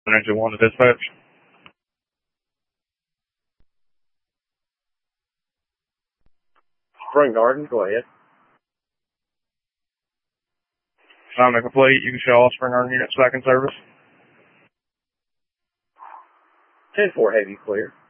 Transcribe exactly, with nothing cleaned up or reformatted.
Engine one to dispatch. Spring Garden, go ahead. Assignment complete. You can show all Spring Garden units back in service. ten four Heavy, clear.